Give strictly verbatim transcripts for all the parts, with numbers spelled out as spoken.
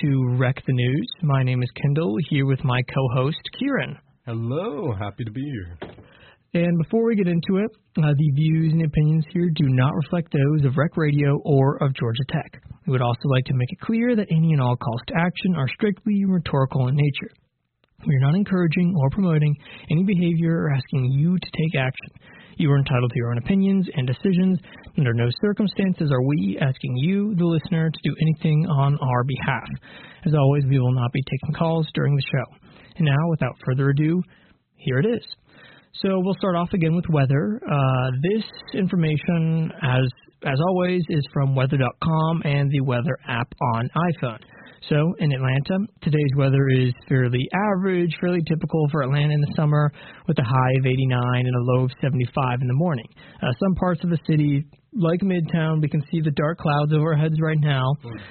to Wreck the News. My name is Kendall, here with my co-host, Kieran. Hello, happy to be here. And before we get into it, uh, the views and opinions here do not reflect those of Rec Radio or of Georgia Tech. We would also like to make it clear that any and all calls to action are strictly rhetorical in nature. We are not encouraging or promoting any behavior or asking you to take action. You are entitled to your own opinions and decisions. Under no circumstances are we asking you, the listener, to do anything on our behalf. As always, we will not be taking calls during the show. And now, without further ado, here it is. So we'll start off again with weather. Uh, this information, as as always, is from weather dot com and the weather app on iPhone. So in Atlanta, today's weather is fairly average, fairly typical for Atlanta in the summer, with a high of eighty-nine and a low of seventy-five in the morning. Uh, some parts of the city, like Midtown, we can see the dark clouds over our heads right now.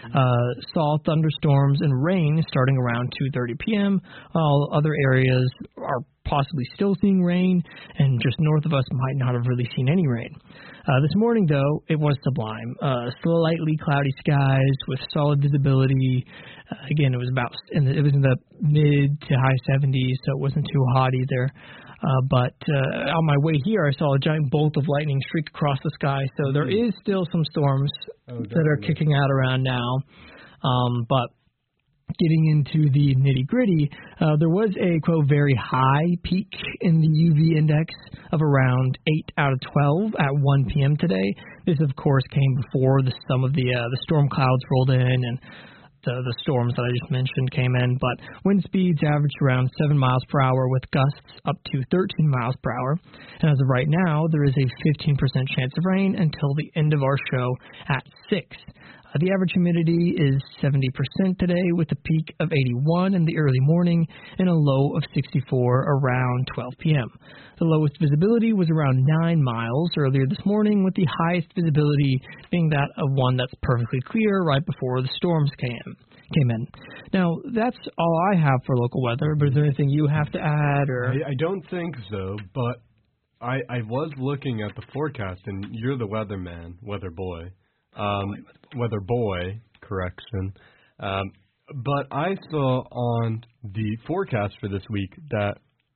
Uh, saw thunderstorms and rain starting around two thirty p.m. While other areas are possibly still seeing rain, and just north of us might not have really seen any rain. Uh, this morning, though, it was sublime. Uh, slightly cloudy skies with solid visibility. Uh, again, it was about in the, it was in the mid to high seventies, so it wasn't too hot either. Uh, but uh, on my way here, I saw a giant bolt of lightning streak across the sky. So there is still some storms oh, that are kicking out around now. Um, but getting into the nitty-gritty, uh, there was a, quote, very high peak in the U V index of around eight out of twelve at one p.m. today. This, of course, came before the, some of the uh, the storm clouds rolled in and the, the storms that I just mentioned came in. But wind speeds averaged around seven miles per hour with gusts up to thirteen miles per hour. And as of right now, there is a fifteen percent chance of rain until the end of our show at six. Uh, the average humidity is seventy percent today with a peak of eighty-one in the early morning and a low of sixty-four around twelve p.m. The lowest visibility was around nine miles earlier this morning, with the highest visibility being that of one that's perfectly clear right before the storms came, came in. Now, that's all I have for local weather, but is there anything you have to add? Or I, I don't think so, but I, I was looking at the forecast, and you're the weatherman, weather boy. Um, weather boy, correction. Um, but I saw on the forecast for this week that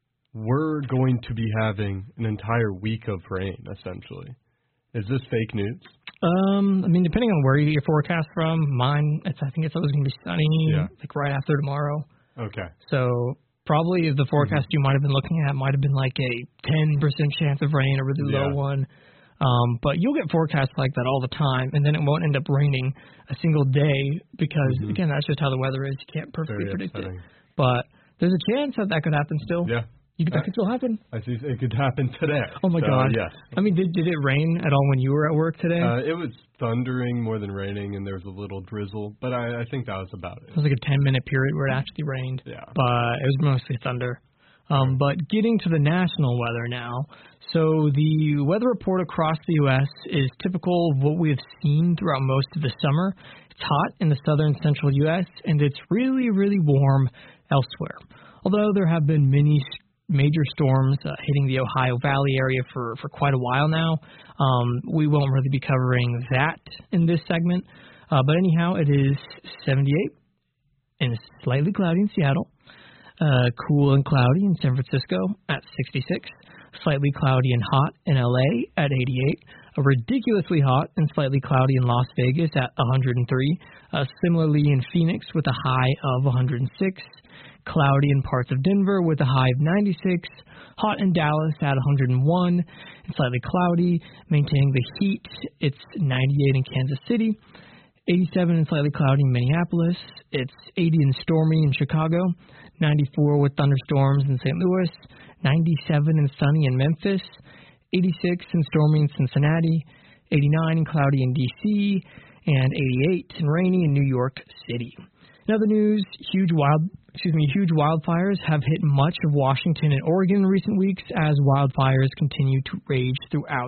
we're going to be having an entire week of rain, essentially. Is this fake news? Um, I mean, depending on where you get your forecast from, mine, it's, I think it's always going to be sunny, yeah. like right after tomorrow. Okay. So probably the forecast mm-hmm. you might have been looking at might have been like a ten percent chance of rain, a really yeah. low one. Um, but you'll get forecasts like that all the time, and then it won't end up raining a single day because, mm-hmm. again, that's just how the weather is. You can't perfectly Very predict upsetting. it. But there's a chance that that could happen still. Yeah. You, that uh, could still happen. I see it could happen today. Oh, my so, God. Yes. I mean, did, did it rain at all when you were at work today? Uh, it was thundering more than raining, and there was a little drizzle, but I, I think that was about it. It was like a ten-minute period where it actually rained. Yeah. But it was mostly thunder. Um, but getting to the national weather now, so the weather report across the U S is typical of what we have seen throughout most of the summer. It's hot in the southern central U S, and it's really, really warm elsewhere. Although there have been many major storms uh, hitting the Ohio Valley area for, for quite a while now, um, we won't really be covering that in this segment. Uh, but anyhow, it is seventy-eight and slightly cloudy in Seattle. Uh, cool and cloudy in San Francisco at sixty-six, slightly cloudy and hot in L A at eighty-eight, a ridiculously hot and slightly cloudy in Las Vegas at one hundred three, uh, similarly in Phoenix with a high of one hundred six, cloudy in parts of Denver with a high of ninety-six, hot in Dallas at one hundred one, and slightly cloudy, maintaining the heat, it's ninety-eight in Kansas City, eighty-seven and slightly cloudy in Minneapolis, it's eighty and stormy in Chicago, ninety-four with thunderstorms in Saint Louis, ninety-seven and sunny in Memphis, eighty-six and stormy in Cincinnati, eighty-nine and cloudy in D C, and eighty-eight and rainy in New York City. In other news, huge wild, excuse me, huge wildfires have hit much of Washington and Oregon in recent weeks as wildfires continue to rage throughout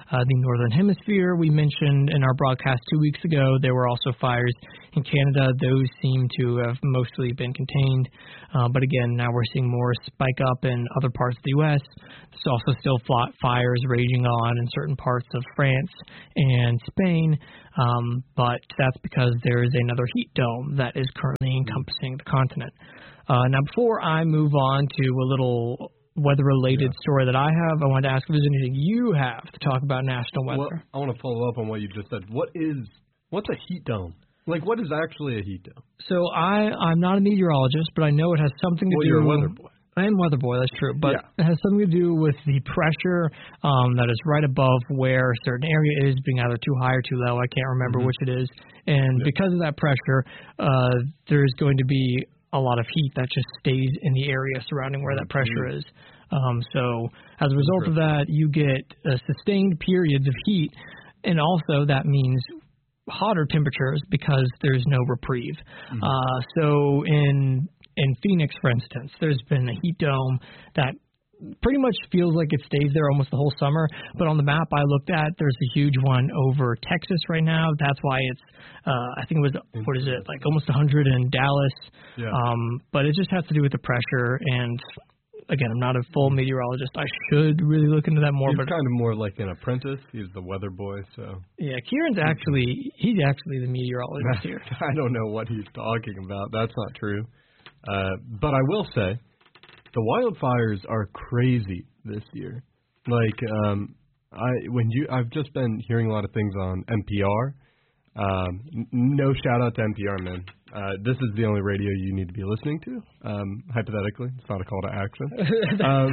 uh, the Northern Hemisphere. We mentioned in our broadcast two weeks ago there were also fires in Canada. Those seem to have mostly been contained. Uh, but again, now we're seeing more spike up in other parts of the U S. There's also still fires raging on in certain parts of France and Spain. Um, but that's because there is another heat dome that is currently encompassing the continent. Uh, now, before I move on to a little weather-related yeah. story that I have, I wanted to ask if there's anything you have to talk about national weather. Well, I want to follow up on what you just said. What is what's a heat dome? Like, what is actually a heat dome? So I I'm not a meteorologist, but I know it has something to well, do. You're a weather boy. I am weather boy, that's true, but yeah. it has something to do with the pressure um, that is right above where a certain area is, being either too high or too low. I can't remember mm-hmm. which it is, and yeah. because of that pressure, uh, there's going to be a lot of heat that just stays in the area surrounding where that pressure mm-hmm. is. Um, so as a result of that, you get uh, sustained periods of heat, and also that means hotter temperatures because there's no reprieve. Mm-hmm. Uh, so in in Phoenix, for instance, there's been a heat dome that pretty much feels like it stays there almost the whole summer. But on the map I looked at, there's a huge one over Texas right now. That's why it's, uh, I think it was, what is it, like almost one hundred in Dallas. Yeah. Um, but it just has to do with the pressure. And again, I'm not a full meteorologist. I should really look into that more. He's but kind of more like an apprentice. He's the weather boy, so. Yeah, Kieran's actually, he's actually the meteorologist here. I don't know what he's talking about. That's not true. Uh, but I will say, the wildfires are crazy this year. Like, um, I when you, I've just been hearing a lot of things on N P R. Um, n- no shout out to N P R, man. Uh, this is the only radio you need to be listening to. Um, hypothetically, it's not a call to action. um,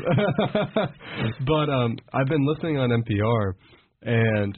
but um, I've been listening on N P R, and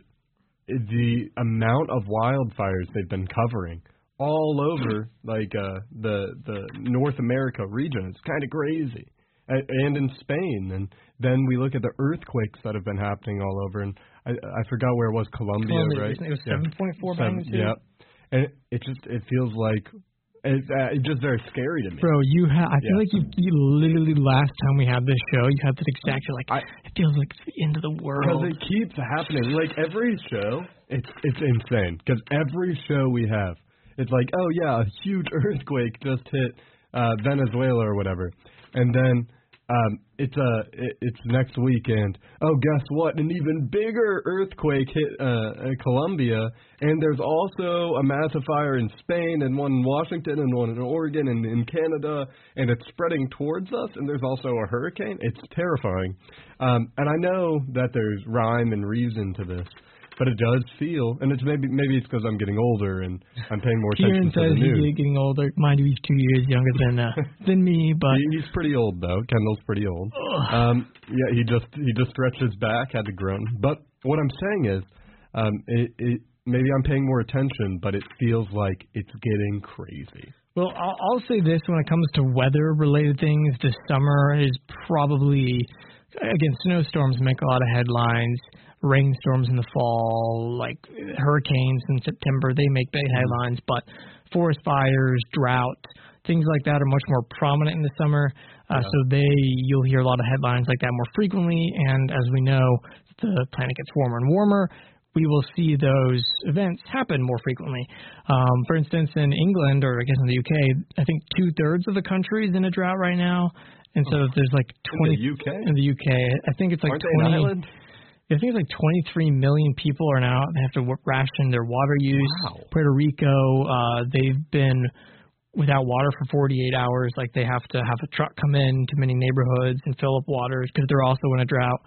the amount of wildfires they've been covering all over, like uh, the the North America region, it's kind of crazy, and, and in Spain. And then we look at the earthquakes that have been happening all over, and I, I forgot where it was, Colombia, Colombia right? It was seven point four magnitude. Yeah, and it, it just it feels like it, uh, it's just very scary to me. Bro, you ha- I feel yeah. like you, you literally last time we had this show, you had this exact. You're like, I, it feels like it's the end of the world. Because it keeps happening. Like every show, it's it's insane. Because every show we have. It's like, oh, yeah, a huge earthquake just hit uh, Venezuela or whatever. And then um, it's uh, it, it's next weekend. Oh, guess what? An even bigger earthquake hit uh, Colombia. And there's also a massive fire in Spain and one in Washington and one in Oregon and in Canada. And it's spreading towards us. And there's also a hurricane. It's terrifying. Um, and I know that there's rhyme and reason to this. But it does feel, and it's maybe maybe it's because I'm getting older and I'm paying more attention Kieran to the says news. he's getting older. Mind you, he's two years younger than uh, than me, but he, he's pretty old though. Kendall's pretty old. Um, yeah, he just he just stretched his back, had to groan. But what I'm saying is, um, it, it maybe I'm paying more attention, but it feels like it's getting crazy. Well, I'll, I'll say this: when it comes to weather-related things, this summer is probably, again, snowstorms make a lot of headlines. Rainstorms in the fall, like hurricanes in September, they make big headlines, but forest fires, drought, things like that are much more prominent in the summer. Uh, yeah. So they, you'll hear a lot of headlines like that more frequently, and as we know, the planet gets warmer and warmer. We will see those events happen more frequently. Um, for instance, in England, or I guess in the U K, I think two-thirds of the country is in a drought right now, and so oh. there's like twenty in the U K. In the U K, I think it's like Aren't twenty. They an island? I think it's like twenty-three million people are now, they have to ration their water use. Wow. Puerto Rico, uh, they've been without water for forty-eight hours. Like they have to have a truck come in to many neighborhoods and fill up waters because they're also in a drought.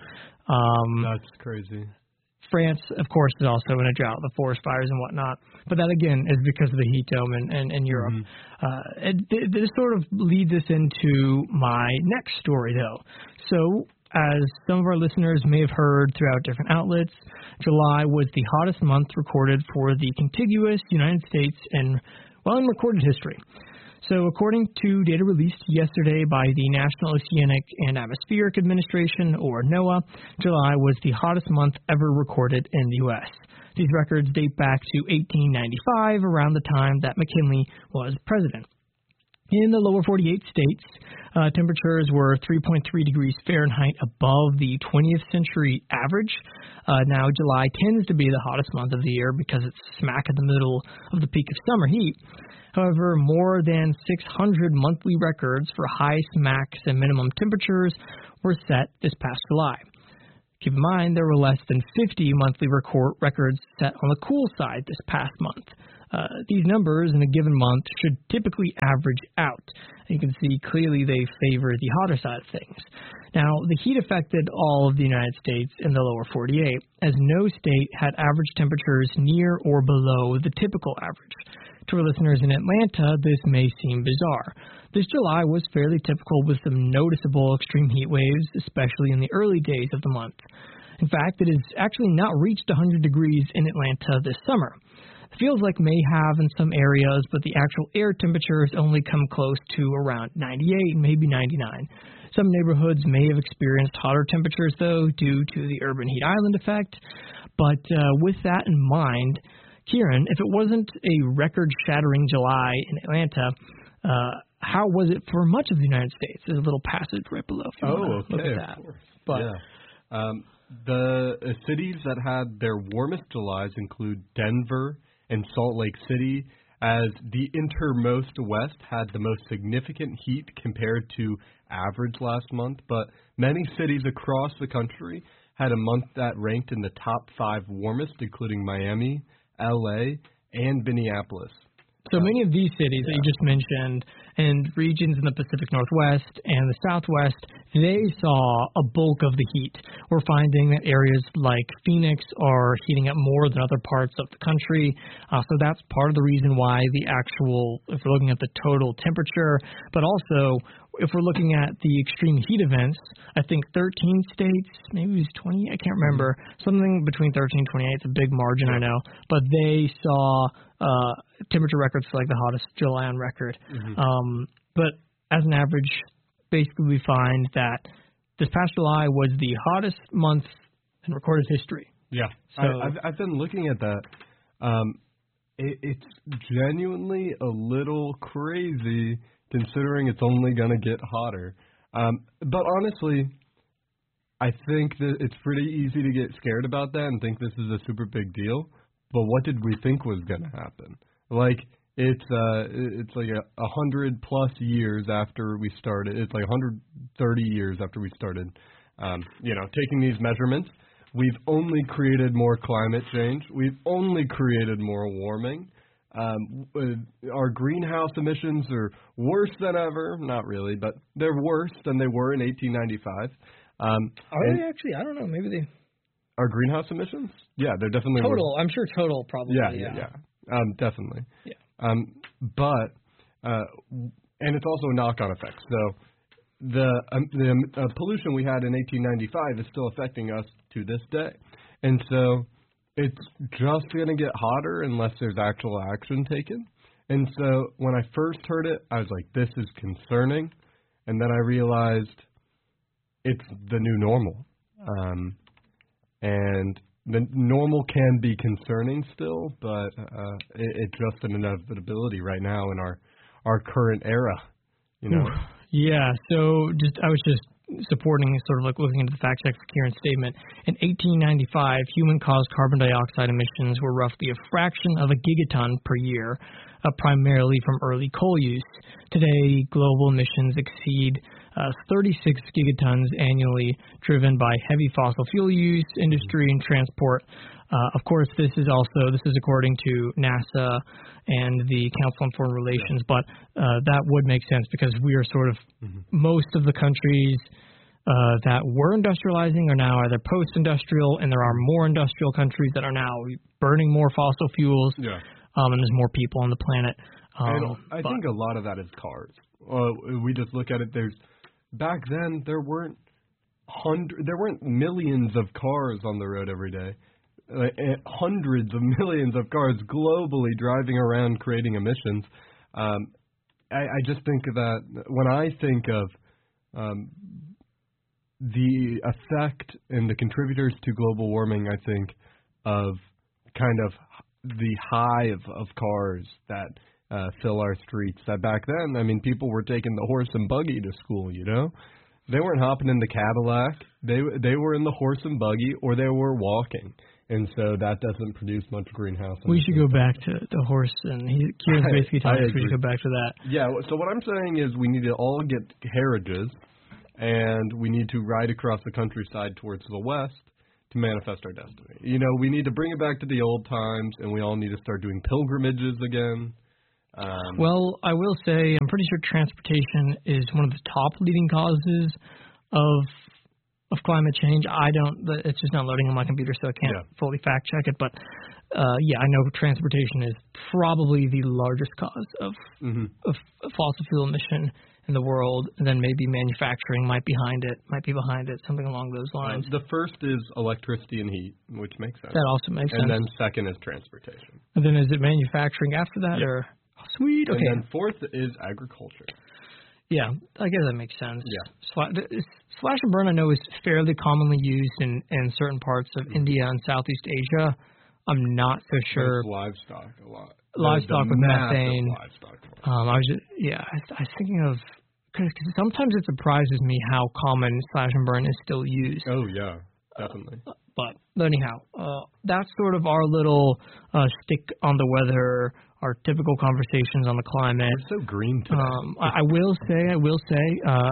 Um, That's crazy. France, of course, is also in a drought, the forest fires and whatnot. But that, again, is because of the heat dome in, in, in Europe. Mm-hmm. Uh, it, this sort of leads us into my next story, though. So, as some of our listeners may have heard throughout different outlets, July was the hottest month recorded for the contiguous United States in, well, in recorded history. So according to data released yesterday by the National Oceanic and Atmospheric Administration, or NOAA, July was the hottest month ever recorded in the U S. These records date back to eighteen ninety-five, around the time that McKinley was president. In the lower forty-eight states, Uh, temperatures were three point three degrees Fahrenheit above the twentieth century average. Uh, now, July tends to be the hottest month of the year because it's smack in the middle of the peak of summer heat. However, more than six hundred monthly records for highest, max, and minimum temperatures were set this past July. Keep in mind, there were less than fifty monthly record records set on the cool side this past month. Uh, these numbers in a given month should typically average out. You can see clearly they favor the hotter side of things. Now, the heat affected all of the United States in the lower forty-eight, as no state had average temperatures near or below the typical average. To our listeners in Atlanta, this may seem bizarre. This July was fairly typical with some noticeable extreme heat waves, especially in the early days of the month. In fact, it has actually not reached one hundred degrees in Atlanta this summer. It feels like may have in some areas, but the actual air temperatures only come close to around ninety-eight, maybe ninety-nine. Some neighborhoods may have experienced hotter temperatures, though, due to the urban heat island effect. But uh, with that in mind, Kieran, if it wasn't a record-shattering July in Atlanta, uh, how was it for much of the United States? There's a little passage right below if you oh, want to okay, look at that. Of course. But, yeah. Um, the uh, cities that had their warmest Julys include Denver and Salt Lake City, as the innermost west had the most significant heat compared to average last month. But many cities across the country had a month that ranked in the top five warmest, including Miami, L A, and Minneapolis. So many of these cities yeah. that you just mentioned and regions in the Pacific Northwest and the Southwest, they saw a bulk of the heat. We're finding that areas like Phoenix are heating up more than other parts of the country. Uh, so that's part of the reason why the actual, if we're looking at the total temperature, but also if we're looking at the extreme heat events, I think thirteen states, maybe it was twenty, I can't remember, something between thirteen and twenty-eight, it's a big margin, I know, but they saw uh, temperature records for like the hottest July on record. Mm-hmm. Um, but as an average, basically we find that this past July was the hottest month in recorded history. Yeah, so, I, I've, I've been looking at that. Um, it, it's genuinely a little crazy considering it's only going to get hotter. Um, but honestly, I think that it's pretty easy to get scared about that and think this is a super big deal. But what did we think was going to happen? Like, it's uh, it's like a, a hundred plus years after we started. It's like one hundred thirty years after we started, um, you know, taking these measurements. We've only created more climate change. We've only created more warming. Um, our greenhouse emissions are worse than ever. Not really, but they're worse than they were in eighteen ninety-five. Um, are they actually? I don't know. Maybe they. Our greenhouse emissions? Yeah, they're definitely total. worse. I'm sure total probably. Yeah, yeah, yeah, yeah. Um, definitely. Yeah. Um, but uh, and it's also knock-on effects. So the um, the uh, pollution we had in eighteen ninety-five is still affecting us to this day, and so it's just going to get hotter unless there's actual action taken. And so when I first heard it, I was like, this is concerning. And then I realized it's the new normal. Um, and the normal can be concerning still, but uh, it, it's just an inevitability right now in our, our current era, you know? Yeah, so just I was just supporting, sort of like looking into the fact check for Kieran's statement. In eighteen ninety-five, human-caused carbon dioxide emissions were roughly a fraction of a gigaton per year, uh, primarily from early coal use. Today, global emissions exceed uh, thirty-six gigatons annually, driven by heavy fossil fuel use, industry, and transport. Uh, of course, this is also, this is according to NASA and the Council on Foreign Relations, yeah. but uh, that would make sense because we are sort of, mm-hmm. most of the countries uh, that were industrializing are now either post-industrial, and there are more industrial countries that are now burning more fossil fuels, yeah. um, and there's more people on the planet. Um, and I but, think a lot of that is cars. Uh, we just look at it, there's, back then there weren't hundred, there weren't millions of cars on the road every day. Uh, hundreds of millions of cars globally driving around creating emissions. Um, I, I just think that when I think of um, the effect and the contributors to global warming, I think of kind of the hive of cars that uh, fill our streets. That back then, I mean, people were taking the horse and buggy to school, you know? They weren't hopping in the Cadillac. They they were in the horse and buggy, or they were walking. And so that doesn't produce much greenhouse. We should go back to the horse, and he, Kieran's basically telling us we should go back to that. Yeah, so what I'm saying is we need to all get carriages, and we need to ride across the countryside towards the west to manifest our destiny. You know, we need to bring it back to the old times, and we all need to start doing pilgrimages again. Um, well, I will say I'm pretty sure transportation is one of the top leading causes of of climate change. I don't, it's just not loading on my computer, so I can't yeah. fully fact check it. But uh, yeah, I know transportation is probably the largest cause of, mm-hmm. of, of fossil fuel emission in the world, and then maybe manufacturing might behind it, might be behind it, something along those lines. Uh, the first is electricity and heat, which makes sense. That also makes and sense. And then second is transportation. And then is it manufacturing after that, yeah. or oh, sweet? Okay. And then fourth is agriculture. Yeah, I guess that makes sense. Yeah. Slash and burn, I know, is fairly commonly used in, in certain parts of mm-hmm. India and Southeast Asia. I'm not so sure. It's livestock a lot. Livestock with methane. Livestock um, I was just, yeah, I, I was thinking of, because sometimes it surprises me how common slash and burn is still used. Oh, yeah, definitely. Uh, but anyhow, uh, that's sort of our little uh, stick on the weather, our typical conversations on the climate. We're so green today. Um, I, I will say, I will say,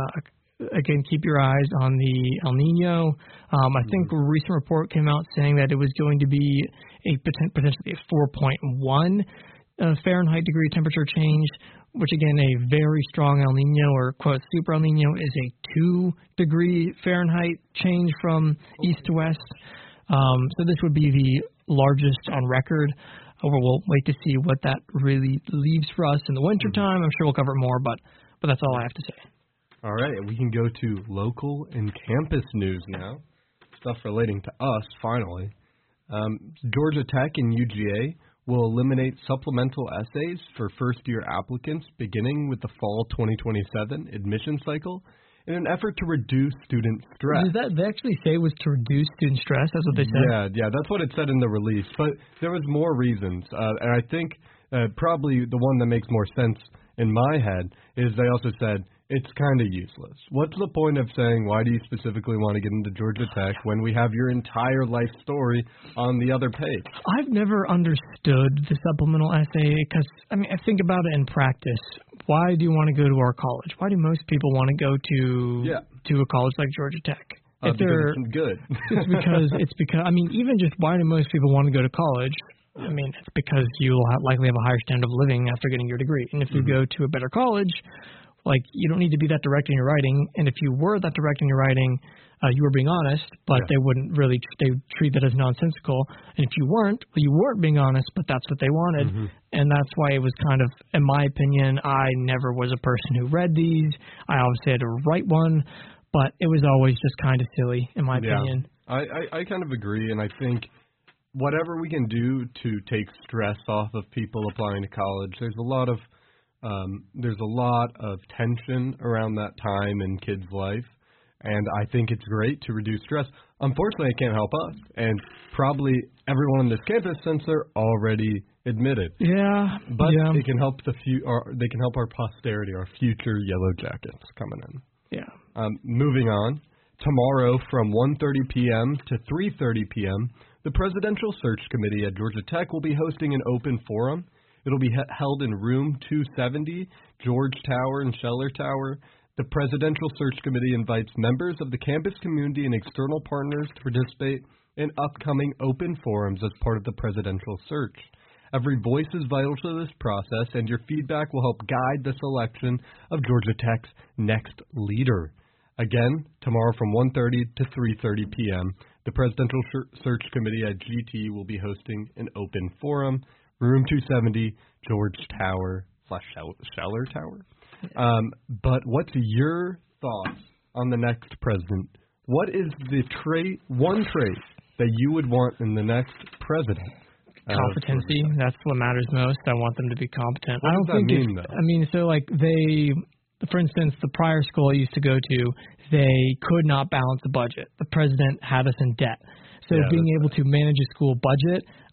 uh, again, keep your eyes on the El Nino. Um, I think a recent report came out saying that it was going to be a poten- potentially a four point one uh, Fahrenheit degree temperature change, which again, a very strong El Nino or quote super El Nino is a two degree Fahrenheit change from okay. east to west. Um, so this would be the largest on record. We'll wait to see what that really leaves for us in the wintertime. I'm sure we'll cover it more, but but that's all I have to say. All right, we can go to local and campus news now. Stuff relating to us, finally. Um, Georgia Tech and U G A will eliminate supplemental essays for first-year applicants beginning with the fall twenty twenty-seven admission cycle in an effort to reduce student stress. Did that they actually say it was to reduce student stress? That's what they said? Yeah, yeah, that's what it said in the release. But there was more reasons, uh, and I think uh, probably the one that makes more sense in my head is they also said it's kind of useless. What's the point of saying, why do you specifically want to get into Georgia Tech when we have your entire life story on the other page? I've never understood the supplemental essay because, I mean, I think about it in practice. Why do you want to go to our college? Why do most people want to go to yeah. to a college like Georgia Tech? Uh, if they're it's good. it's because it's because I mean, even just why do most people want to go to college? I mean, it's because you'll have, likely have a higher standard of living after getting your degree, and if you mm-hmm. go to a better college, like you don't need to be that direct in your writing. And if you were that direct in your writing, uh, you were being honest, but yeah. they wouldn't really they would treat that as nonsensical. And if you weren't, well, you weren't being honest, but that's what they wanted, mm-hmm. and that's why it was kind of, in my opinion, I never was a person who read these. I obviously had to write one, but it was always just kind of silly, in my yeah. opinion. I, I, I kind of agree, and I think whatever we can do to take stress off of people applying to college, there's a lot of um, there's a lot of tension around that time in kids' life, and I think it's great to reduce stress. Unfortunately, it can't help us, and probably everyone on this campus, since they're already admitted. Yeah, but yeah. they can help the few, or they can help our posterity, our future Yellow Jackets coming in. Yeah. Um, moving on, tomorrow from one thirty p.m. to three thirty p.m., the Presidential Search Committee at Georgia Tech will be hosting an open forum. It'll be he- held in room two seventy, George Tower and Scheller Tower. The Presidential Search Committee invites members of the campus community and external partners to participate in upcoming open forums as part of the presidential search. Every voice is vital to this process, and your feedback will help guide the selection of Georgia Tech's next leader. Again, tomorrow from one thirty to three thirty p.m., the Presidential Search Committee at G T will be hosting an open forum, room two seventy, George Tower slash Scheller Tower. Um, but what's your thoughts on the next president? What is the trait, one trait that you would want in the next president? Competency. Uh, That's what matters most. I want them to be competent. What I don't does that think mean, it's, though? I mean, so like they, for instance, the prior school I used to go to, they could not balance the budget. The president had us in debt. So yeah, being able right. to manage a school budget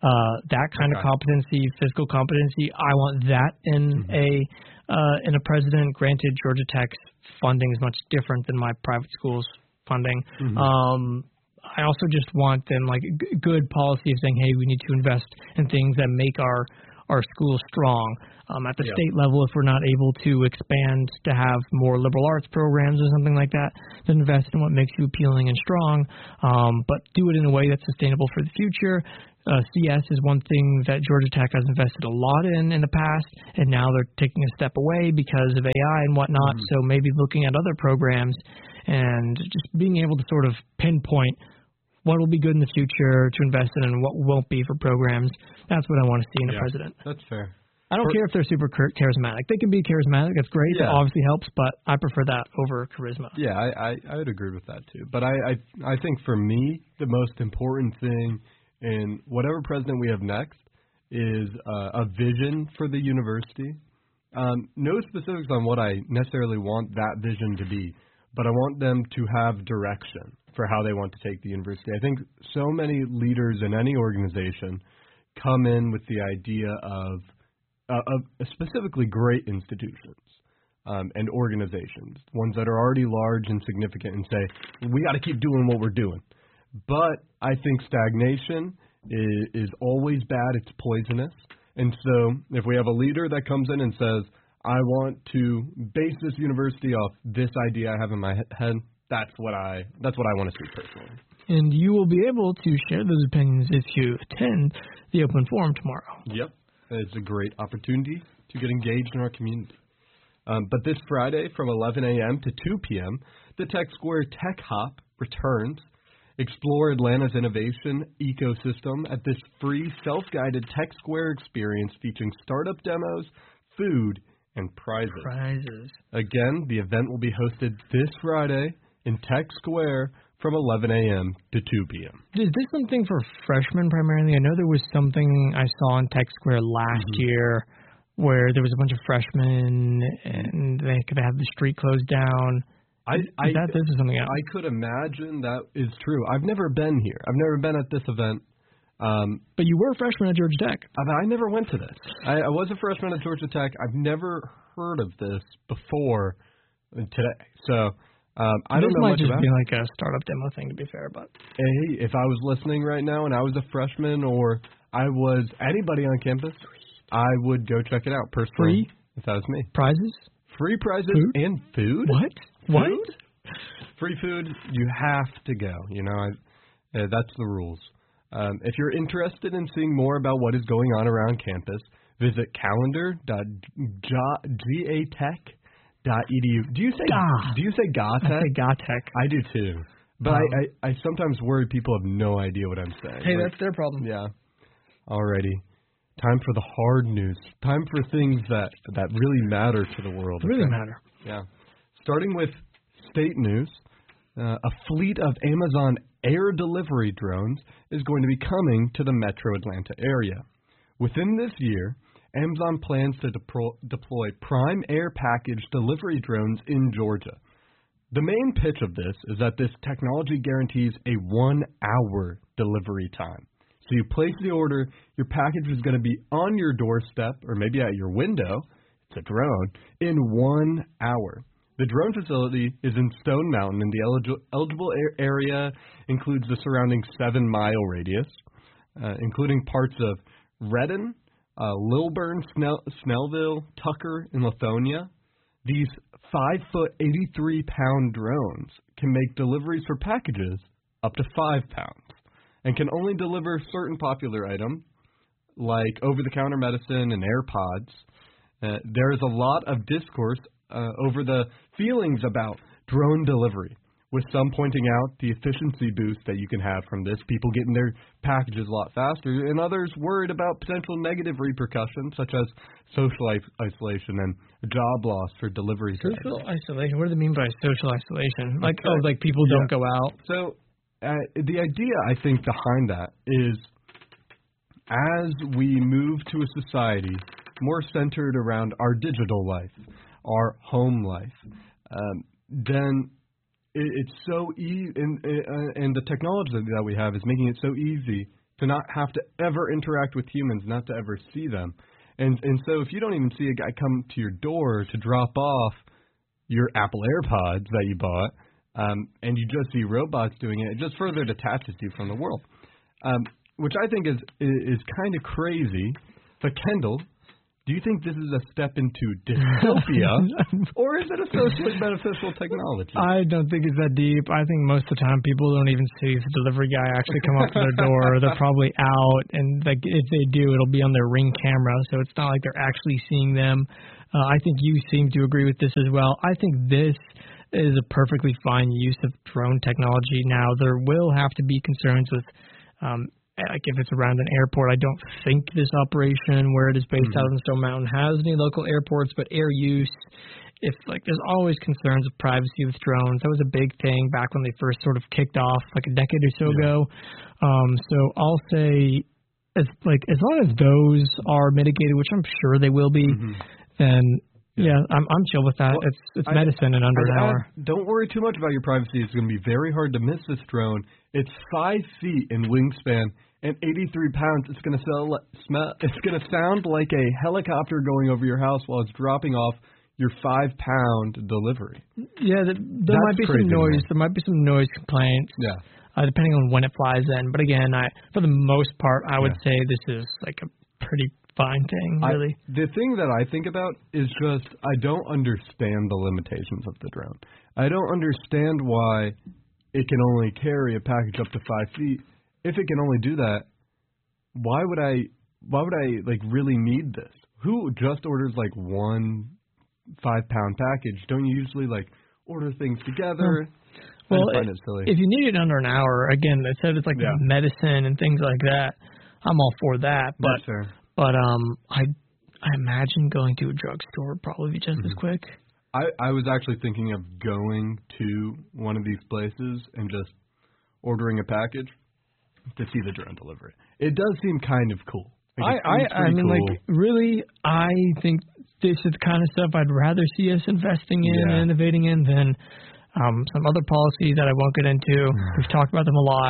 Uh, that kind okay. of competency, fiscal competency, I want that in mm-hmm. a uh, in a president. Granted, Georgia Tech's funding is much different than my private school's funding. Mm-hmm. Um, I also just want then like g- good policy of saying, hey, we need to invest in things that make our our schools strong. Um, at the yeah. state level, if we're not able to expand to have more liberal arts programs or something like that, then invest in what makes you appealing and strong, um, but do it in a way that's sustainable for the future. Uh, C S is one thing that Georgia Tech has invested a lot in in the past, and now they're taking a step away because of A I and whatnot, mm-hmm. so maybe looking at other programs and just being able to sort of pinpoint what will be good in the future to invest in and what won't be for programs. That's what I want to see in yeah, a president. That's fair. I don't for, care if they're super charismatic. They can be charismatic. That's great. Yeah. That obviously helps, but I prefer that over charisma. Yeah, I, I, I would agree with that too. But I, I, I think for me, the most important thing in whatever president we have next is uh, a vision for the university. Um, no specifics on what I necessarily want that vision to be, but I want them to have direction for how they want to take the university. I think so many leaders in any organization come in with the idea of, uh, of specifically great institutions um, and organizations, ones that are already large and significant, and say, we got to keep doing what we're doing. But I think stagnation is, is always bad. It's poisonous. And so if we have a leader that comes in and says, I want to base this university off this idea I have in my head, That's what I that's what I want to see personally. And you will be able to share those opinions if you attend the open forum tomorrow. Yep. It's a great opportunity to get engaged in our community. Um, but this Friday from eleven a.m. to two p.m., the Tech Square Tech Hop returns. Explore Atlanta's innovation ecosystem at this free self-guided Tech Square experience featuring startup demos, food, and prizes. Prizes. Again, the event will be hosted this Friday in Tech Square from eleven a.m. to two p.m. Is this something for freshmen primarily? I know there was something I saw in Tech Square last mm-hmm. year where there was a bunch of freshmen and they could have the street closed down. I, is I, that this is something else? I could imagine that is true. I've never been here. I've never been at this event. Um, but you were a freshman at Georgia Tech. I, I never went to this. I, I was a freshman at Georgia Tech. I've never heard of this before today. So um, I this don't know much about it. This might just be like a startup demo thing, to be fair. But hey, if I was listening right now and I was a freshman or I was anybody on campus, I would go check it out personally. Free? If that was me. Prizes? Free prizes food? and food? What? Food? What? Free food, you have to go. You know, I, uh, that's the rules. Um, if you're interested in seeing more about what is going on around campus, visit calendar dot gatech dot e d u. Do you say Ga. Do you say Gatech? I say Gatech. I do too. But um, I, I, I sometimes worry people have no idea what I'm saying. Hey, like, that's their problem. Yeah. Alrighty. Time for the hard news. Time for things that, that really matter to the world. Really okay? matter. Yeah. Starting with state news, uh, a fleet of Amazon air delivery drones is going to be coming to the metro Atlanta area. Within this year, Amazon plans to depro- deploy Prime Air Package delivery drones in Georgia. The main pitch of this is that this technology guarantees a one-hour delivery time. So you place the order, your package is going to be on your doorstep or maybe at your window, it's a drone, in one hour. The drone facility is in Stone Mountain, and the eligible, eligible area includes the surrounding seven-mile radius, uh, including parts of Redden, uh, Lilburn, Snell, Snellville, Tucker, and Lithonia. These five-foot, eighty-three pound drones can make deliveries for packages up to five pounds and can only deliver certain popular items like over-the-counter medicine and AirPods. Uh, there is a lot of discourse uh, over the feelings about drone delivery, with some pointing out the efficiency boost that you can have from this, people getting their packages a lot faster, and others worried about potential negative repercussions such as social isolation and job loss for delivery drivers. Social isolation? What do they mean by social isolation? Like, oh, like people yeah. don't go out? So uh, the idea, I think, behind that is as we move to a society more centered around our digital life, our home life, um, then it, it's so easy, and, uh, and the technology that we have is making it so easy to not have to ever interact with humans, not to ever see them. And and so if you don't even see a guy come to your door to drop off your Apple AirPods that you bought, um, and you just see robots doing it, it just further detaches you from the world, um, which I think is is kind of crazy. But Kendall, do you think this is a step into dystopia, or is it a socially beneficial technology? I don't think it's that deep. I think most of the time people don't even see the delivery guy actually come up to their door. They're probably out, and like if they do, it'll be on their Ring camera, so it's not like they're actually seeing them. Uh, I think you seem to agree with this as well. I think this is a perfectly fine use of drone technology. Now, there will have to be concerns with um, like if it's around an airport. I don't think this operation, where it is based mm-hmm. out of Stone Mountain, has any local airports, but air use, if like there's always concerns of privacy with drones. That was a big thing back when they first sort of kicked off like a decade or so yeah. ago. Um, so I'll say as like as long as those are mitigated, which I'm sure they will be, mm-hmm. then yeah, yeah I'm I'm chill with that. Well, it's it's I, medicine in under I, an hour. I, don't worry too much about your privacy. It's going to be very hard to miss this drone. It's five feet in wingspan and eighty-three pounds. It's going to sell, smell. It's going to sound like a helicopter going over your house while it's dropping off your five-pound delivery. Yeah, the, there That's might be crazy, some noise. Man. There might be some noise complaints. Yeah. Uh, depending on when it flies in. But again, I for the most part, I would yeah. say this is like a pretty fine thing, really. I, the thing that I think about is just I don't understand the limitations of the drone. I don't understand why it can only carry a package up to five feet. If it can only do that, why would I? Why would I like really need this? Who just orders like one five-pound package? Don't you usually like order things together? Well, well it, if you need it under an hour, again, they said it's like yeah. medicine and things like that. I'm all for that, but sure. but um, I I imagine going to a drugstore would probably be just mm-hmm. as quick. I, I was actually thinking of going to one of these places and just ordering a package to see the drone deliver it. It does seem kind of cool. Like I, I, I mean, cool. like, really, I think this is the kind of stuff I'd rather see us investing in yeah. and innovating in than um, some other policies that I won't get into. We've talked about them a lot.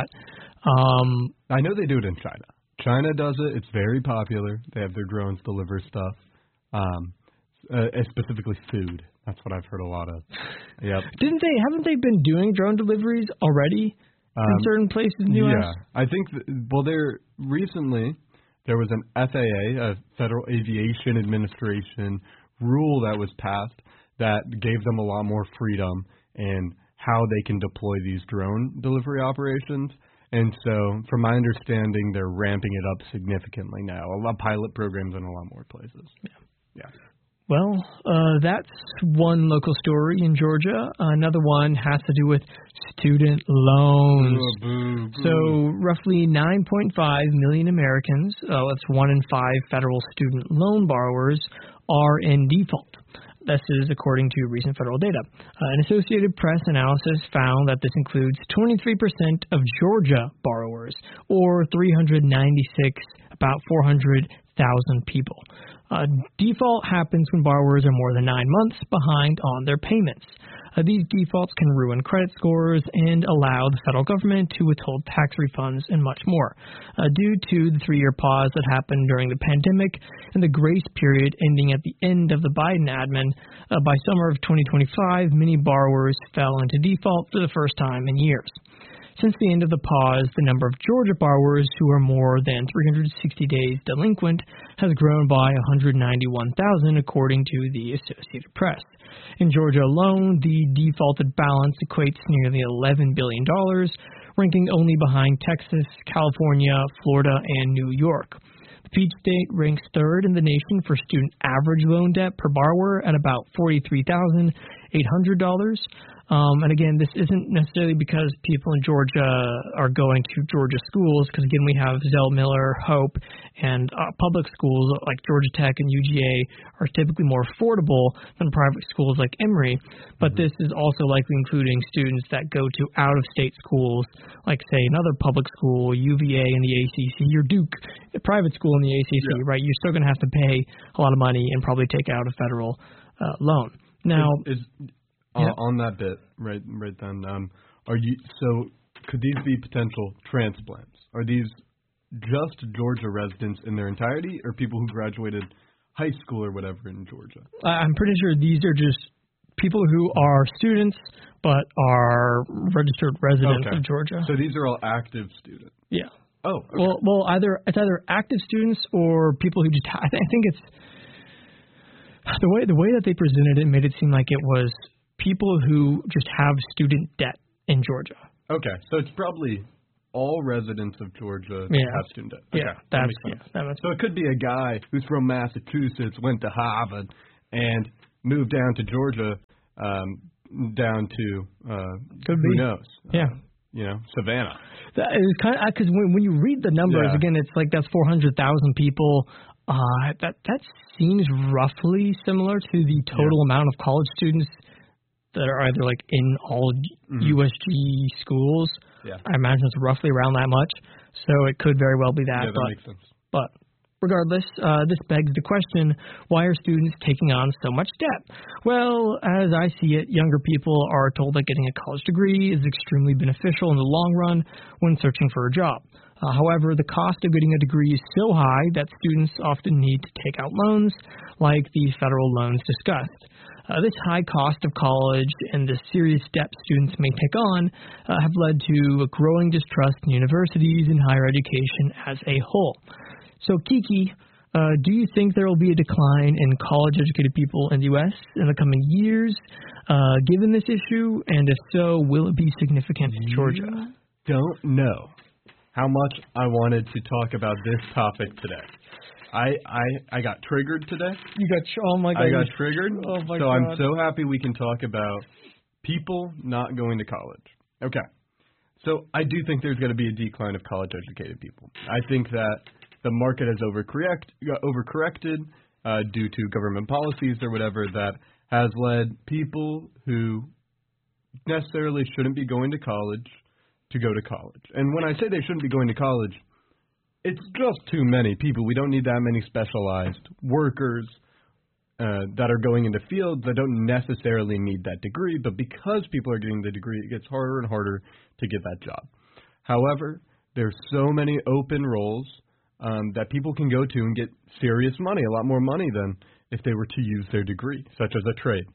Um, I know they do it in China. China does it. It's very popular. They have their drones deliver stuff, um, uh, specifically food. That's what I've heard a lot of. Yep. Didn't they? Haven't they been doing drone deliveries already um, in certain places in the U S? Yeah, I think. Th- well, there recently there was an F A A, a Federal Aviation Administration rule that was passed that gave them a lot more freedom in how they can deploy these drone delivery operations. And so, from my understanding, they're ramping it up significantly now. A lot of pilot programs in a lot more places. Yeah. Yeah. Well, uh, that's one local story in Georgia. Another one has to do with student loans. Ooh, boo, boo. So roughly nine point five million Americans, uh, that's one in five federal student loan borrowers, are in default. This is according to recent federal data. Uh, an Associated Press analysis found that this includes twenty-three percent of Georgia borrowers, or three hundred ninety-six, about four hundred thousand people. Uh, default happens when borrowers are more than nine months behind on their payments. Uh, these defaults can ruin credit scores and allow the federal government to withhold tax refunds and much more. Uh, due to the three-year pause that happened during the pandemic and the grace period ending at the end of the Biden admin, uh, by summer of twenty twenty-five, many borrowers fell into default for the first time in years. Since the end of the pause, the number of Georgia borrowers who are more than three hundred sixty days delinquent has grown by one hundred ninety-one thousand, according to the Associated Press. In Georgia alone, the defaulted balance equates nearly eleven billion dollars, ranking only behind Texas, California, Florida, and New York. The Peach State ranks third in the nation for student average loan debt per borrower at about forty-three thousand eight hundred dollars. Um, and again, this isn't necessarily because people in Georgia are going to Georgia schools, because again, we have Zell Miller, Hope, and uh, public schools like Georgia Tech and U G A are typically more affordable than private schools like Emory. But mm-hmm. this is also likely including students that go to out-of-state schools, like say another public school, U V A in the A C C, or Duke, a private school in the A C C, yeah. right? You're still going to have to pay a lot of money and probably take out a federal uh, loan. Now. Is, is Uh, yep. On that bit, right, right then, um, are you? So, could these be potential transplants? Are these just Georgia residents in their entirety, or people who graduated high school or whatever in Georgia? I'm pretty sure these are just people who are students but are registered residents okay. of Georgia. So these are all active students. Yeah. Oh. Okay. Well, well, either it's either active students or people who just. Ha- I, th- I think it's the way the way that they presented it made it seem like it was people who just have student debt in Georgia. Okay, so it's probably all residents of Georgia yeah. have student debt. Okay, yeah, that that's makes sense. Yeah, that makes so it could be a guy who's from Massachusetts, went to Harvard, and moved down to Georgia, um, down to uh, could who be. knows? Yeah. Uh, you know, Savannah. That is kind of because when when you read the numbers yeah. again, it's like that's four hundred thousand people. Uh, that that seems roughly similar to the total yeah. amount of college students that are either like in all mm-hmm. U S G schools. Yeah. I imagine it's roughly around that much. So it could very well be that. Yeah, that but, makes sense. But regardless, uh, this begs the question, why are students taking on so much debt? Well, as I see it, younger people are told that getting a college degree is extremely beneficial in the long run when searching for a job. Uh, however, the cost of getting a degree is so high that students often need to take out loans, like the federal loans discussed. Uh, this high cost of college and the serious debt students may take on uh, have led to a growing distrust in universities and higher education as a whole. So, Kiki, uh, do you think there will be a decline in college-educated people in the U S in the coming years, uh, given this issue? And if so, will it be significant in Georgia? You don't know how much I wanted to talk about this topic today. I, I I got triggered today. You got oh my god! I got triggered. Oh my so god! I'm so happy we can talk about people not going to college. Okay, so I do think there's going to be a decline of college-educated people. I think that the market has overcorrect overcorrected uh, due to government policies or whatever that has led people who necessarily shouldn't be going to college to go to college. And when I say they shouldn't be going to college, it's just too many people. We don't need that many specialized workers uh, that are going into fields that don't necessarily need that degree, but because people are getting the degree, it gets harder and harder to get that job. However, there's so many open roles um, that people can go to and get serious money, a lot more money than if they were to use their degree, such as a trade.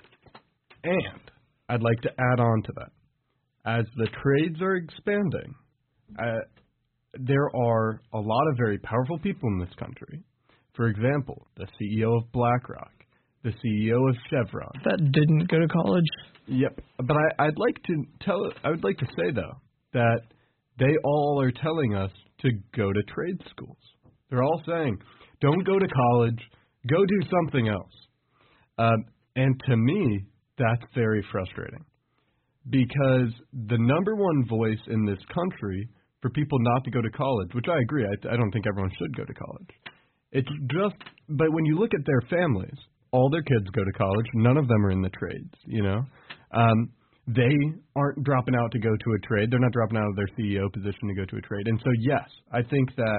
And I'd like to add on to that. As the trades are expanding, uh, there are a lot of very powerful people in this country. For example, the C E O of BlackRock, the C E O of Chevron. That didn't go to college? Yep. But I, I'd like to tell. I would like to say though that they all are telling us to go to trade schools. They're all saying, "Don't go to college. Go do something else." Um, and to me, that's very frustrating because the number one voice in this country for people not to go to college, which I agree, I, I don't think everyone should go to college. It's just, but when you look at their families, all their kids go to college. None of them are in the trades, you know. Um, they aren't dropping out to go to a trade. They're not dropping out of their C E O position to go to a trade. And so, yes, I think that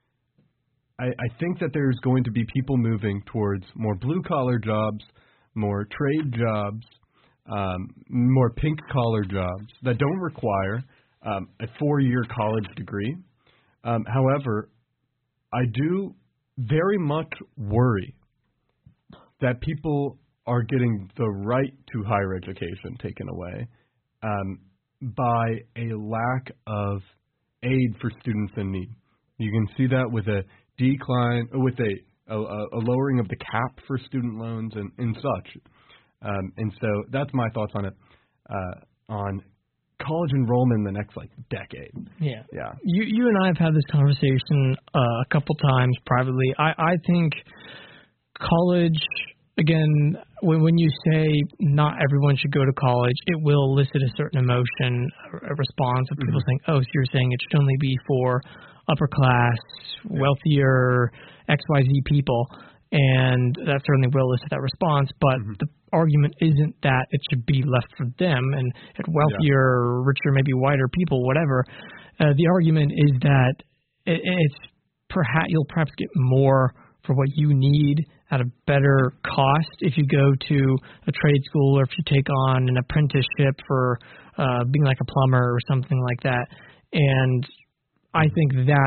I, I think that there's going to be people moving towards more blue-collar jobs, more trade jobs, um, more pink-collar jobs that don't require Um, a four-year college degree. Um, however, I do very much worry that people are getting the right to higher education taken away um, by a lack of aid for students in need. You can see that with a decline, with a, a, a lowering of the cap for student loans and, and such. Um, and so that's my thoughts on it, uh, on college enrollment in the next like decade. Yeah. Yeah. You you and I have had this conversation uh, a couple times privately. I, I think college, again, when when you say not everyone should go to college, it will elicit a certain emotion, a, a response of people mm-hmm. saying, oh, so you're saying it should only be for upper class, yeah. wealthier, X Y Z people. And that certainly will elicit that response, but mm-hmm. the argument isn't that it should be left for them and at wealthier, yeah. richer, maybe whiter people, whatever. Uh, the argument is that it, it's perhaps you'll perhaps get more for what you need at a better cost if you go to a trade school or if you take on an apprenticeship for uh, being like a plumber or something like that. And I think that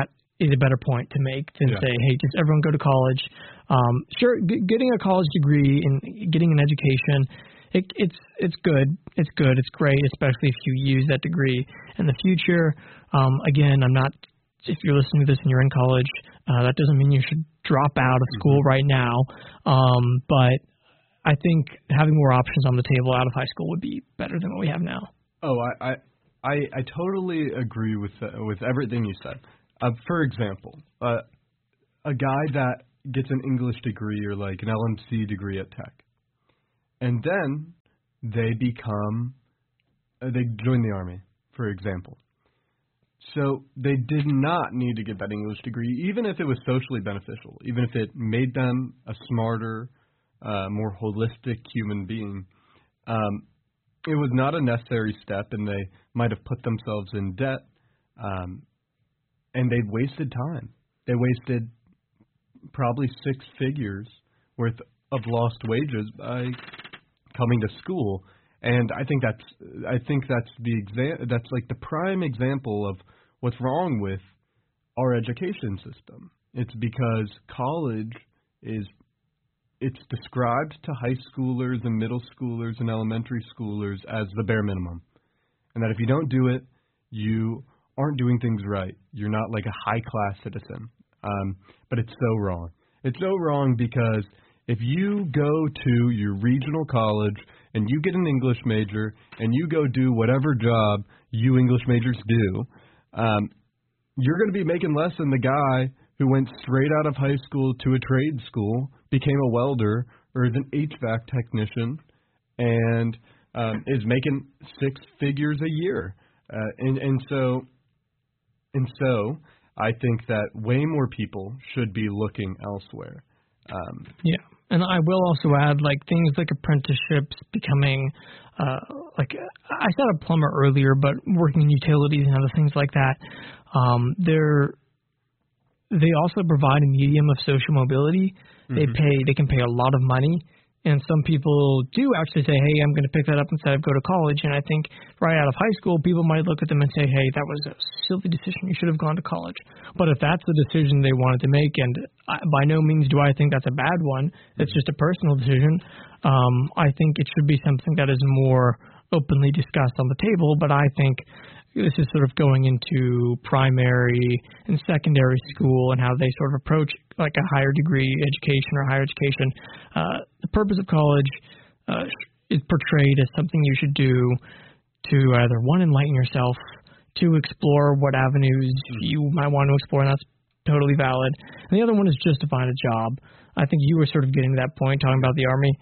is a better point to make than yeah. say, hey, just everyone go to college. Um, sure, g- getting a college degree and getting an education, it, it's it's good. It's good. It's great, especially if you use that degree in the future. Um, again, I'm not. If you're listening to this and you're in college, uh, that doesn't mean you should drop out of school mm-hmm. right now. Um, but I think having more options on the table out of high school would be better than what we have now. Oh, I I, I, I totally agree with uh, with everything you said. Uh, for example, uh, a guy that gets an English degree or like an L M C degree at Tech, and then they become, uh, they join the Army, for example. So they did not need to get that English degree, even if it was socially beneficial, even if it made them a smarter, uh, more holistic human being. Um, it was not a necessary step, and they might have put themselves in debt, um, and they wasted time. They wasted probably six figures worth of lost wages by coming to school. And I think that's I think that's the exa- that's like the prime example of what's wrong with our education system. It's because college is it's described to high schoolers and middle schoolers and elementary schoolers as the bare minimum. And that if you don't do it, you aren't doing things right. You're not like a high-class citizen. Um, but it's so wrong. It's so wrong because if you go to your regional college and you get an English major and you go do whatever job you English majors do, um, you're going to be making less than the guy who went straight out of high school to a trade school, became a welder or an H V A C technician, and um, is making six figures a year. Uh, and, and so, and so, I think that way more people should be looking elsewhere. Um, yeah, and I will also add, like, things like apprenticeships becoming, uh, like, I said a plumber earlier, but working in utilities and other things like that, um, they're, they also provide a medium of social mobility. Mm-hmm. They pay, they can pay a lot of money. And some people do actually say, hey, I'm going to pick that up instead of go to college. And I think right out of high school, people might look at them and say, hey, that was a silly decision. You should have gone to college. But if that's the decision they wanted to make, and I, by no means do I think that's a bad one, it's just a personal decision, um, I think it should be something that is more openly discussed on the table. But I think this is sort of going into primary and secondary school and how they sort of approach like a higher degree education or higher education. Uh, the purpose of college uh, is portrayed as something you should do to either, one, enlighten yourself, two, explore what avenues you might want to explore, and that's totally valid. And the other one is just to find a job. I think you were sort of getting to that point talking about the Army.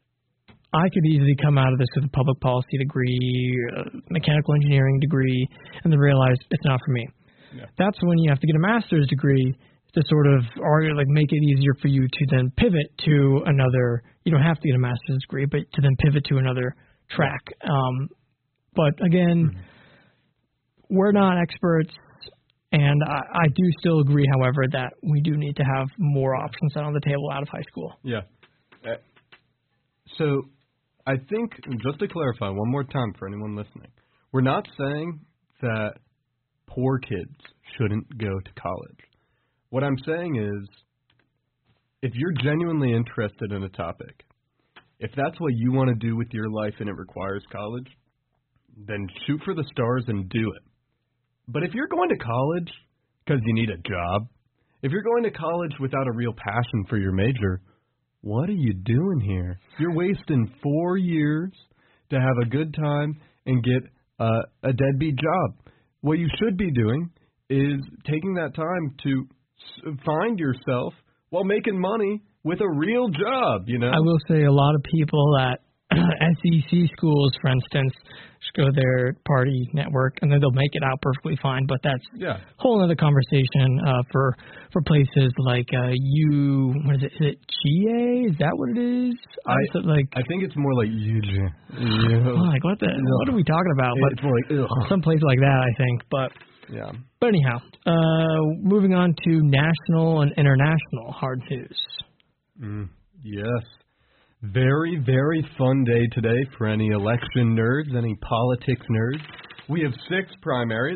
I could easily come out of this with a public policy degree, a mechanical engineering degree, and then realize it's not for me. Yeah. That's when you have to get a master's degree to sort of, or like make it easier for you to then pivot to another. You don't have to get a master's degree, but to then pivot to another track. Um, but again, mm-hmm. we're not experts, and I, I do still agree, however, that we do need to have more options on the table out of high school. Yeah. Uh, so. I think, just to clarify one more time for anyone listening, we're not saying that poor kids shouldn't go to college. What I'm saying is, if you're genuinely interested in a topic, if that's what you want to do with your life and it requires college, then shoot for the stars and do it. But if you're going to college because you need a job, if you're going to college without a real passion for your major, what are you doing here? You're wasting four years to have a good time and get uh, a deadbeat job. What you should be doing is taking that time to s- find yourself while making money with a real job, you know? I will say a lot of people at S E C schools, for instance, just go to their party network, and then they'll make it out perfectly fine. But that's yeah. a whole other conversation uh, for for places like uh, U. What is it? Is it G A? Is that what it is? I so, like I think it's more like U G. Like what the? Ugh. What are we talking about? But it's more like ugh. Some place like that, I think. But yeah. But anyhow, uh, moving on to national and international hard news. Mm, yes. Very, very fun day today for any election nerds, any politics nerds. We have six primaries.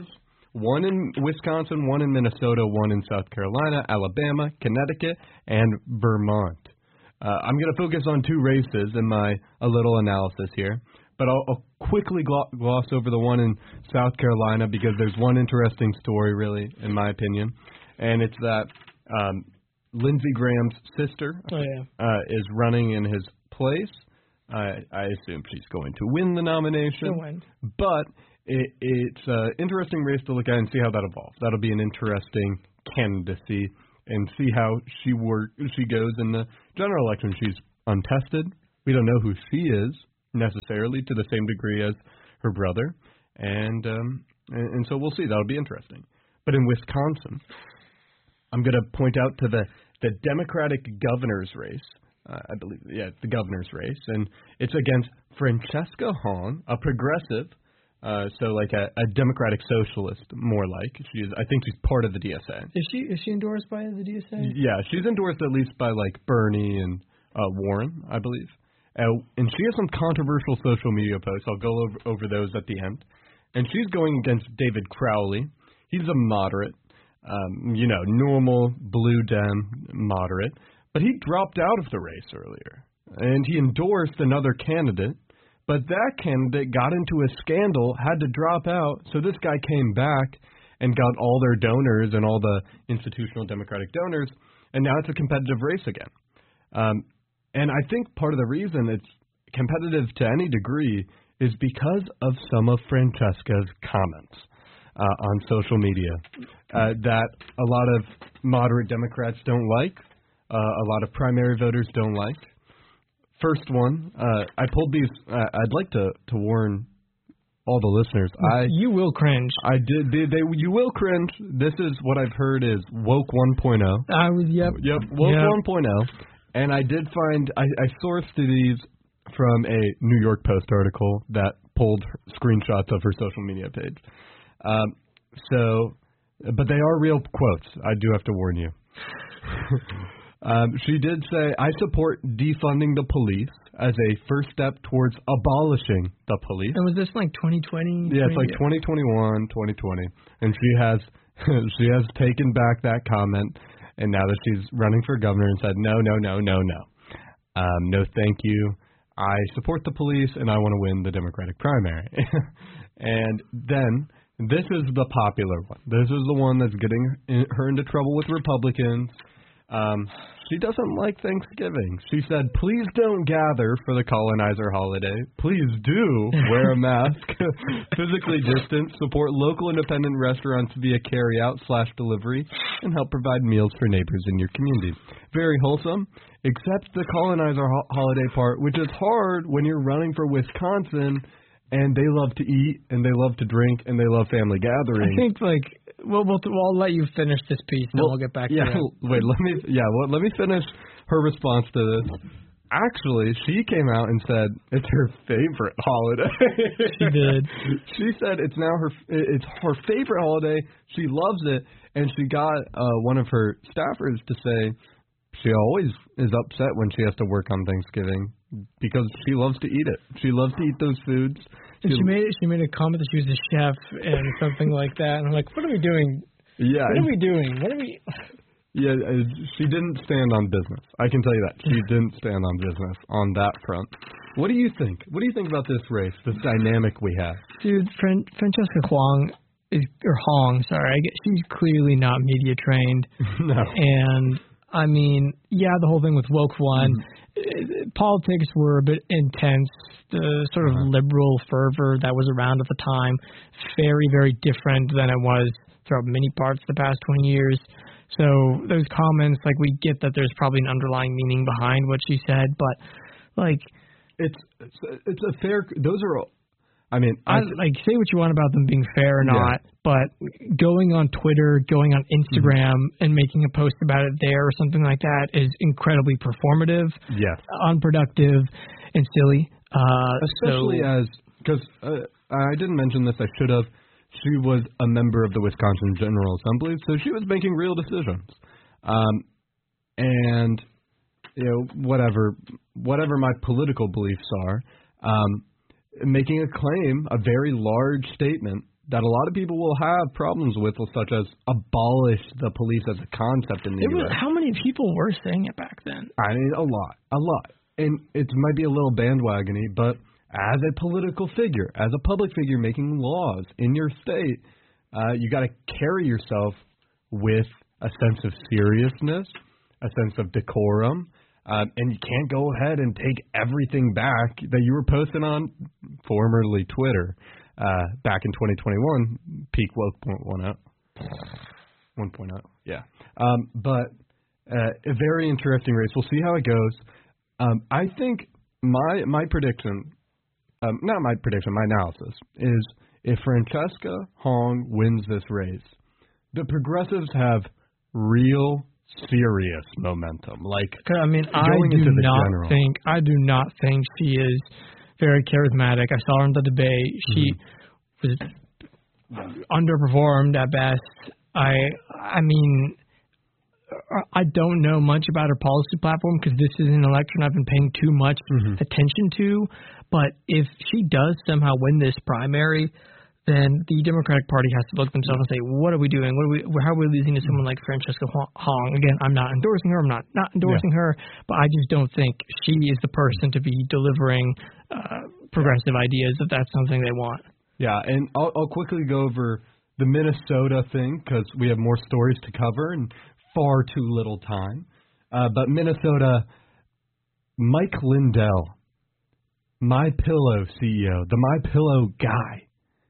one in Wisconsin, one in Minnesota, one in South Carolina, Alabama, Connecticut, and Vermont. Uh, I'm going to focus on two races in my a little analysis here, but I'll, I'll quickly gl- gloss over the one in South Carolina because there's one interesting story, really, in my opinion, and it's that um, Lindsey Graham's sister oh, yeah. uh, is running in his place. I, I assume she's going to win the nomination, She'll win. but it, it's an interesting race to look at and see how that evolves. That'll be an interesting candidacy and see how she work she goes in the general election. She's untested. We don't know who she is necessarily to the same degree as her brother, and um, and, and so we'll see. That'll be interesting. But in Wisconsin, I'm going to point out to the the Democratic governor's race. Uh, I believe, yeah, the governor's race, and it's against Francesca Hong, a progressive, uh, so like a, a Democratic socialist, more like. She's, I think she's part of the D S A. Is she is she endorsed by the D S A? Yeah, she's endorsed at least by like Bernie and uh, Warren, I believe. Uh, and she has some controversial social media posts. I'll go over, over those at the end. And she's going against David Crowley. He's a moderate, um, you know, normal blue Dem moderate. But he dropped out of the race earlier, and he endorsed another candidate, but that candidate got into a scandal, had to drop out, so this guy came back and got all their donors and all the institutional Democratic donors, and now it's a competitive race again. Um, and I think part of the reason it's competitive to any degree is because of some of Francesca's comments uh, on social media uh, that a lot of moderate Democrats don't like. Uh, a lot of primary voters don't like. First one, uh, I pulled these. Uh, I'd like to, to warn all the listeners. I you will cringe. I did. They, they you will cringe. This is what I've heard is woke one point oh. I was yep. Yep. Woke yep. one point oh. And I did find I, I sourced these from a New York Post article that pulled screenshots of her social media page. Um, so, but they are real quotes. I do have to warn you. Um, she did say, I support defunding the police as a first step towards abolishing the police. And was this like twenty twenty? Yeah, it's like twenty twenty-one, twenty twenty. And she has she has taken back that comment, and now that she's running for governor and said, no, no, no, no, no. Um, no, thank you. I support the police, and I want to win the Democratic primary. And then this is the popular one. This is the one that's getting in, her into trouble with Republicans. Um, she doesn't like Thanksgiving. She said, please don't gather for the colonizer holiday. Please do wear a mask, physically distance, support local independent restaurants via carry-out slash delivery, and help provide meals for neighbors in your community. Very wholesome, except the colonizer ho- holiday part, which is hard when you're running for Wisconsin, and they love to eat, and they love to drink, and they love family gatherings. I think, like, Well, we'll, we'll let you finish this piece, and well, we'll get back yeah, to that. Wait, let me. Yeah, well, let me finish her response to this. Actually, she came out and said it's her favorite holiday. She did. She said it's now her. It's her favorite holiday. She loves it, and she got uh, one of her staffers to say she always is upset when she has to work on Thanksgiving because she loves to eat it. She loves to eat those foods. And she made she made a comment that she was a chef and something like that. And I'm like, what are we doing? Yeah. What are we doing? What are we? Yeah, she didn't stand on business. I can tell you that. She didn't stand on business on that front. What do you think? What do you think about this race, this dynamic we have? Dude, Fran- Francesca Huang is or Hong, sorry, I get, she's clearly not media trained. No. And I mean, yeah, the whole thing with Woke One, mm-hmm. politics were a bit intense. The sort of uh-huh. liberal fervor that was around at the time, very, very different than it was throughout many parts of the past twenty years. So those comments, like, we get that there's probably an underlying meaning behind what she said, but like, it's it's, it's a fair. Those are, I mean, I, I like say what you want about them being fair or not, yeah. but going on Twitter, going on Instagram, mm-hmm. and making a post about it there or something like that is incredibly performative, yes, unproductive, and silly. Uh, Especially so, as, because uh, I didn't mention this, I should have. She was a member of the Wisconsin General Assembly, so she was making real decisions. Um, and, you know, whatever, whatever my political beliefs are, um, making a claim, a very large statement that a lot of people will have problems with, such as abolish the police as a concept in the It U S. was, how many people were saying it back then? I mean, a lot, a lot. And it might be a little bandwagony, but as a political figure, as a public figure making laws in your state, uh, you got to carry yourself with a sense of seriousness, a sense of decorum, um, and you can't go ahead and take everything back that you were posting on formerly Twitter uh, back in twenty twenty-one, peak woke one point oh. one point oh, yeah. Um, but uh, a very interesting race. We'll see how it goes. Um, I think my my prediction, um, not my prediction, my analysis, is if Francesca Hong wins this race, the progressives have real serious momentum. Like, I mean, I do not general. think I do not think she is very charismatic. I saw her in the debate. She mm-hmm. was underperformed at best. I I mean, I don't know much about her policy platform because this is an election I've been paying too much mm-hmm. attention to. But if she does somehow win this primary, then the Democratic Party has to look at themselves and say, what are we doing? What are we, how are we losing to someone like Francesca Hong? Again, I'm not endorsing her. I'm not, not endorsing yeah. her. But I just don't think she is the person to be delivering uh, progressive ideas if that's something they want. Yeah, and I'll, I'll quickly go over the Minnesota thing because we have more stories to cover and far too little time. Uh, but Minnesota, Mike Lindell, MyPillow C E O, the MyPillow guy,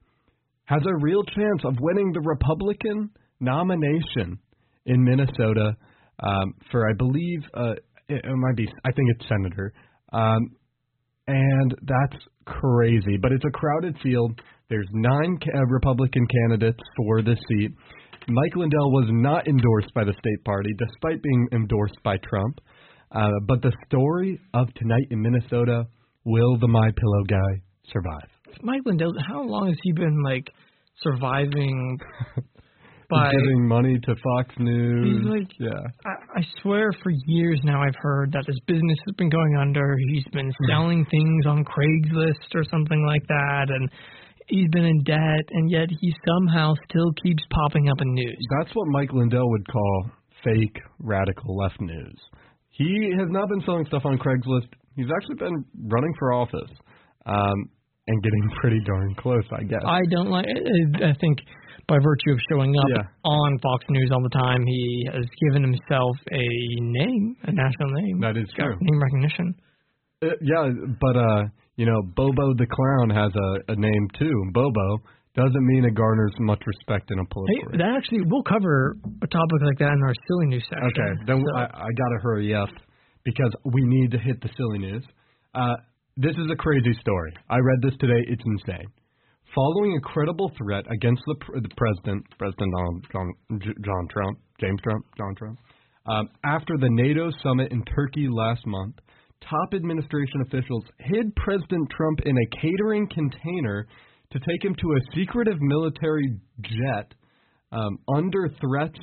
has a real chance of winning the Republican nomination in Minnesota um, for, I believe, uh, it, it might be, I think it's senator. Um, and that's crazy. But it's a crowded field. There's nine ca- Republican candidates for this seat. Mike Lindell was not endorsed by the state party, despite being endorsed by Trump. Uh, but the story of tonight in Minnesota, will the MyPillow guy survive? Mike Lindell, how long has he been, like, surviving by... giving money to Fox News? He's like, yeah. I, I swear for years now I've heard that his business has been going under. He's been selling things on Craigslist or something like that, and he's been in debt, and yet he somehow still keeps popping up in news. That's what Mike Lindell would call fake radical left news. He has not been selling stuff on Craigslist. He's actually been running for office. Um... And getting pretty darn close, I guess. I don't like. I think by virtue of showing up yeah. on Fox News all the time, he has given himself a name, a national name. That is true. Name recognition. Uh, yeah, but uh, you know, Bobo the Clown has a, a name too. Bobo doesn't mean it garners much respect in a political. Hey, that actually, we'll cover a topic like that in our silly news section. Okay, then so. I, I gotta hurry up because we need to hit the silly news. Uh. This is a crazy story. I read this today. It's insane. Following a credible threat against the, pr- the president, President Donald, John, J- John Trump, James Trump, John Trump, um, after the NATO summit in Turkey last month, top administration officials hid President Trump in a catering container to take him to a secretive military jet um, under threats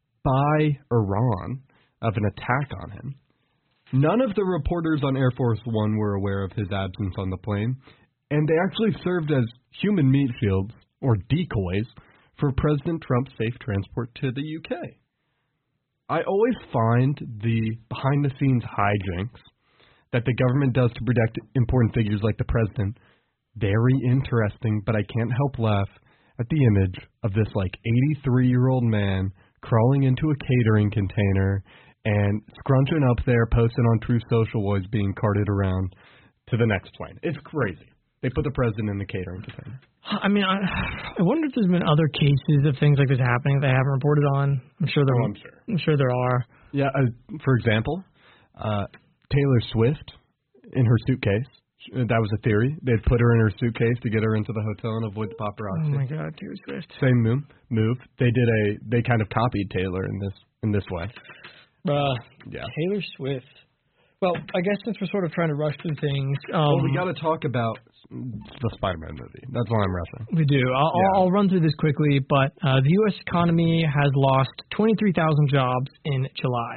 by Iran of an attack on him. None of the reporters on Air Force One were aware of his absence on the plane, and they actually served as human meat shields, or decoys, for President Trump's safe transport to the U K. I always find the behind-the-scenes hijinks that the government does to protect important figures like the president very interesting, but I can't help laugh at the image of this, like, eighty-three-year-old man crawling into a catering container and scrunching up there, posting on Truth Social while he's being carted around to the next plane. It's crazy. They put the president in the catering container. I mean, I, I wonder if there's been other cases of things like this happening that they haven't reported on. I'm sure there. Oh, are. I'm sure. I'm sure there are. Yeah. Uh, for example, uh, Taylor Swift in her suitcase. That was a theory. They'd put her in her suitcase to get her into the hotel and avoid the paparazzi. Oh my God, Taylor Swift. Same move. Move. They did a. They kind of copied Taylor in this in this way. Uh, yeah. Taylor Swift. Well, I guess since we're sort of trying to rush through things. Um, well, we got to talk about the Spider-Man movie. That's why I'm rushing. We do. I'll, yeah. I'll run through this quickly, but uh, the U S economy has lost twenty-three thousand jobs in July.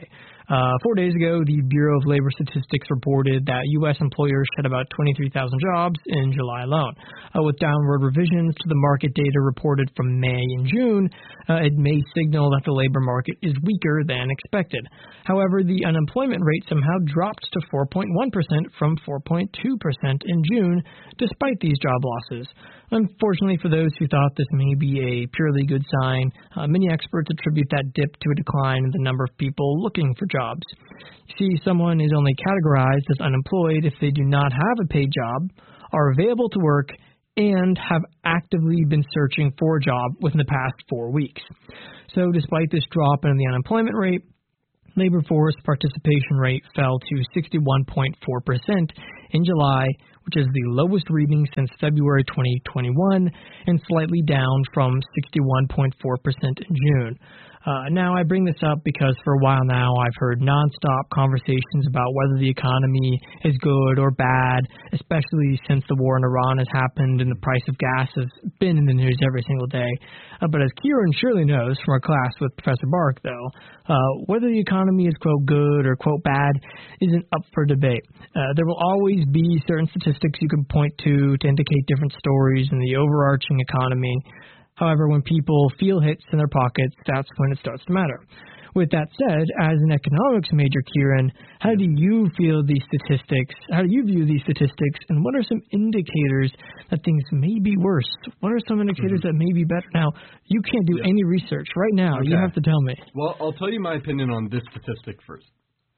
Uh, four days ago, the Bureau of Labor Statistics reported that U S employers shed about twenty-three thousand jobs in July alone. Uh, with downward revisions to the market data reported from May and June, uh, it may signal that the labor market is weaker than expected. However, the unemployment rate somehow dropped to four point one percent from four point two percent in June, despite these job losses. Unfortunately for those who thought this may be a purely good sign, uh, many experts attribute that dip to a decline in the number of people looking for jobs. You see, someone is only categorized as unemployed if they do not have a paid job, are available to work, and have actively been searching for a job within the past four weeks. So despite this drop in the unemployment rate, labor force participation rate fell to sixty-one point four percent in July, which is the lowest reading since February twenty twenty-one, and slightly down from sixty-one point four percent in June. Uh, now, I bring this up because for a while now I've heard nonstop conversations about whether the economy is good or bad, especially since the war in Iran has happened and the price of gas has been in the news every single day. Uh, but as Kieran surely knows from our class with Professor Bark, though, uh, whether the economy is, quote, good or, quote, bad isn't up for debate. Uh, there will always be certain statistics you can point to to indicate different stories in the overarching economy. However, when people feel hits in their pockets, that's when it starts to matter. With that said, as an economics major, Kieran, how do you feel these statistics? How do you view these statistics? And what are some indicators that things may be worse? What are some indicators mm-hmm. that may be better? Now, you can't do yeah. any research right now. Okay. You have to tell me. Well, I'll tell you my opinion on this statistic first.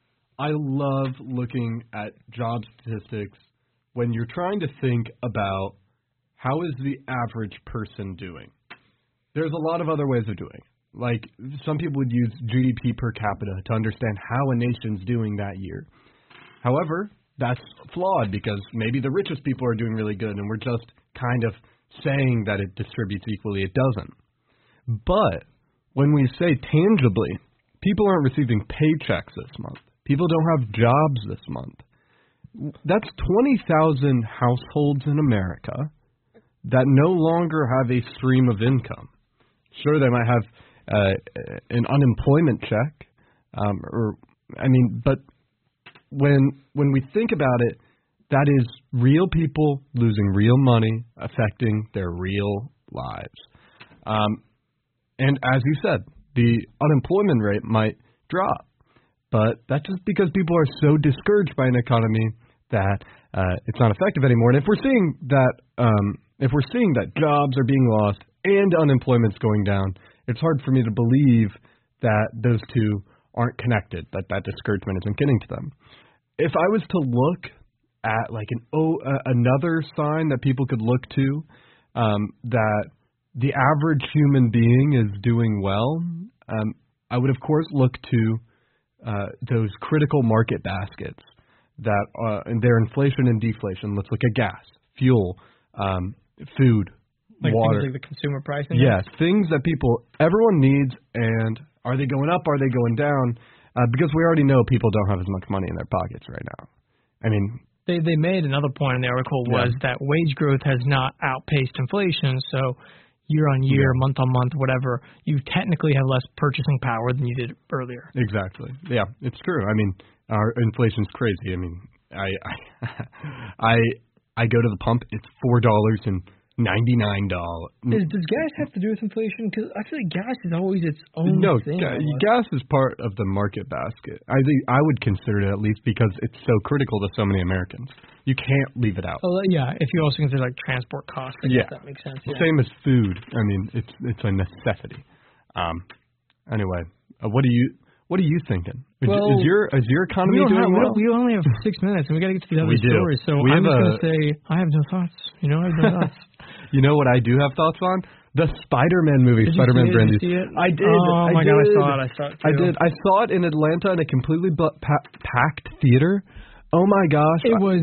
I love looking at job statistics when you're trying to think about how is the average person doing. There's a lot of other ways of doing it. Like, some people would use G D P per capita to understand how a nation's doing that year. However, that's flawed because maybe the richest people are doing really good and we're just kind of saying that it distributes equally. It doesn't. But when we say tangibly, people aren't receiving paychecks this month. People don't have jobs this month. That's twenty thousand households in America that no longer have a stream of income. Sure, they might have uh, an unemployment check, um, or I mean, but when when we think about it, that is real people losing real money, affecting their real lives. Um, and as you said, the unemployment rate might drop, but that's just because people are so discouraged by an economy that uh, it's not effective anymore. And if we're seeing that, um, if we're seeing that jobs are being lost and unemployment's going down, it's hard for me to believe that those two aren't connected, that that discouragement isn't getting to them. If I was to look at like an oh, uh, another sign that people could look to, um, that the average human being is doing well, um, I would of course look to uh, those critical market baskets that uh, and their inflation and deflation. Let's look at gas, fuel, um, food, like water. Things like the consumer pricing? Yes, things that people, everyone needs, and are they going up, are they going down? Uh, because we already know people don't have as much money in their pockets right now. I mean... They they made another point in the article was yeah. that wage growth has not outpaced inflation, so year on year, yeah. month on month, whatever, you technically have less purchasing power than you did earlier. Exactly. Yeah, it's true. I mean, our inflation's crazy. I mean, I I I, I go to the pump, it's four dollars and ninety-nine dollars. Does, does gas have to do with inflation? Because I feel like gas is always its own no, thing. No, ga- gas is part of the market basket. I think I would consider it at least because it's so critical to so many Americans. You can't leave it out. Oh, yeah, if you also consider like transport costs, I guess yeah. that makes sense. Yeah. Same as food. I mean, it's it's a necessity. Um. Anyway, uh, what do you what are you thinking? Is, well, is your is your economy we doing have, well? We only have six minutes, and we got to get to the other we do. stories. So we I'm just a, going to say I have no thoughts. You know, I have no thoughts. You know what I do have thoughts on? The Spider-Man movie, did Spider-Man Brand New. Did you see it? I did. Oh I my did. god, I saw it. I saw it too. I did. I saw it in Atlanta in a completely bu- pa- packed theater. Oh my gosh! It was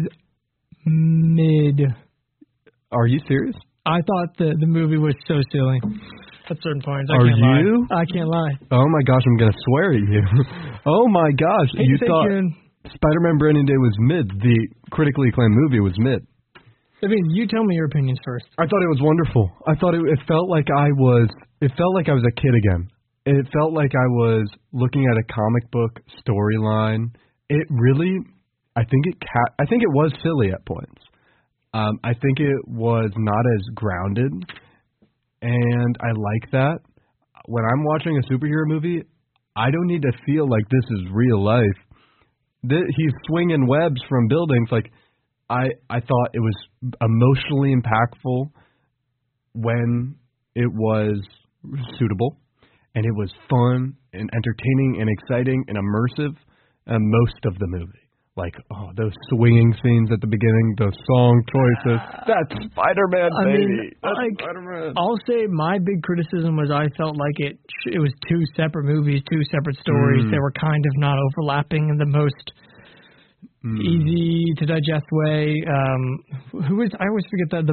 mid. Are you serious? I thought the the movie was so silly at certain points. I Are can't you? Lie. I can't lie. Oh my gosh! I'm gonna swear at you. Oh my gosh! Hey, you thought Kieran. Spider-Man Brand New Day was mid. The critically acclaimed movie was mid. I mean, you tell me your opinions first. I thought it was wonderful. I thought it, it felt like I was. It felt like I was a kid again. it felt like I was looking at a comic book storyline. It really, I think it ca- I think it was silly at points. Um, I think it was not as grounded, and I like that. When I'm watching a superhero movie, I don't need to feel like this is real life. Th- he's swinging webs from buildings. Like, I, I thought it was emotionally impactful when it was suitable, and it was fun and entertaining and exciting and immersive uh, most of the movie. Like, oh, those swinging scenes at the beginning, those song choices. That's Spider-Man, I baby. mean, That's like, Spider-Man. I'll say my big criticism was I felt like it it was two separate movies, two separate stories. Mm. They were kind of not overlapping in the most mm. easy to digest way. Um, who is? I always forget that the